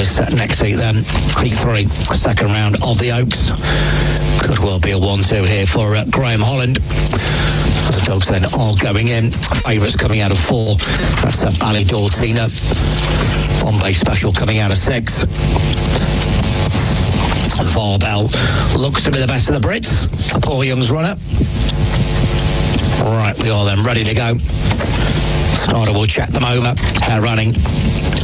this next heat then. Heat 3, second round of the Oaks. Could well be a 1-2 here for Graham Holland. The dogs then are going in. Favourites coming out of 4. That's Ballydortina. Bombay Special coming out of 6. Varbell looks to be the best of the Brits. Paul Young's runner. Right, we are then ready to go. Starter will check them over. Hair running.